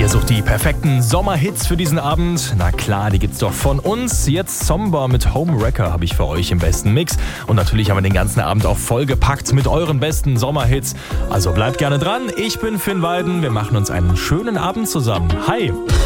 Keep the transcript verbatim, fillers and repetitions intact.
Ihr sucht die perfekten Sommerhits für diesen Abend? Na klar, die gibt's doch von uns. Jetzt Somber mit Homewrecker habe ich für euch im besten Mix. Und natürlich haben wir den ganzen Abend auch vollgepackt mit euren besten Sommerhits. Also bleibt gerne dran. Ich bin Finn Weiden. Wir machen uns einen schönen Abend zusammen. Hi!